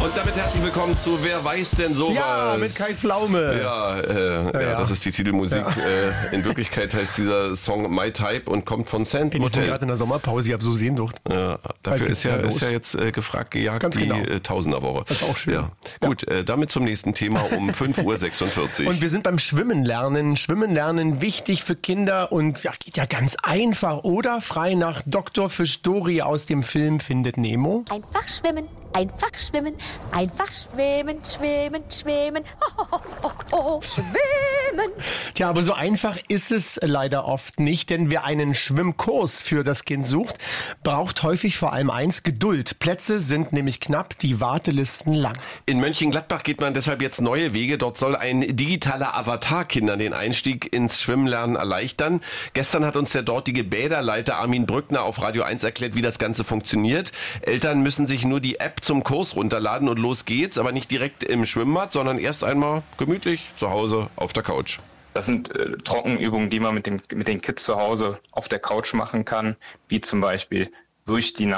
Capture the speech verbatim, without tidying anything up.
Und damit herzlich willkommen zu Wer weiß denn sowas? Ja, mit Kai Pflaume. Ja, äh, ja, ja, das ist die Titelmusik. Ja. Äh, in Wirklichkeit heißt dieser Song My Type und kommt von Sand Motel. Ich bin gerade in der Sommerpause, ich habe so Sehnsucht. Ja, dafür ist ja, ist ja jetzt äh, gefragt gejagt, Ganz die genau. äh, Tausenderwoche. Das ist auch schön. Ja. Ja. Gut, äh, damit zum nächsten Thema um fünf Uhr sechsundvierzig. Und wir sind beim Schwimmen lernen. Schwimmen lernen, wichtig für Kinder und ja, geht ja ganz einfach, oder? Frei nach Doktor Fischdori aus dem Film Findet Nemo. Einfach schwimmen, einfach schwimmen, einfach schwimmen, schwimmen, schwimmen, ho, ho, ho, ho, schwimmen. Tja, aber so einfach ist es leider oft nicht, denn wer einen Schwimmkurs für das Kind sucht, braucht häufig vor allem eins, Geduld. Plätze sind nämlich knapp, die Wartelisten lang. In Mönchengladbach geht man deshalb jetzt neue Wege. Dort soll ein digitaler Avatar Kindern den Einstieg ins Schwimmlernen erleichtern. Gestern hat uns der dortige Bäderleiter Armin Brückner auf Radio eins erklärt, wie das Ganze funktioniert. Eltern müssen sich nur die App zum Kurs runterladen und los geht's, aber nicht direkt im Schwimmbad, sondern erst einmal gemütlich zu Hause auf der Couch. Das sind äh, Trockenübungen, die man mit, dem, mit den Kids zu Hause auf der Couch machen kann, wie zum Beispiel durch die Nase